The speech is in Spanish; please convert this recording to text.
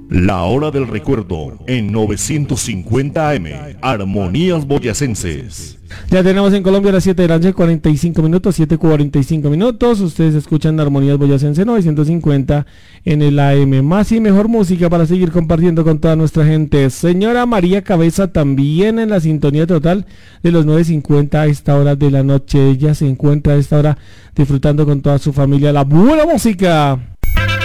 La hora del recuerdo en 950 AM, Armonías Boyacenses. Ya tenemos en Colombia las 7 de la noche, 45 minutos, 7:45 minutos. Ustedes escuchan Armonías Boyacense 950 en el AM. Más y mejor música para seguir compartiendo con toda nuestra gente. Señora María Cabeza también en la sintonía total de los 950 a esta hora de la noche. Ella se encuentra a esta hora disfrutando con toda su familia la buena música.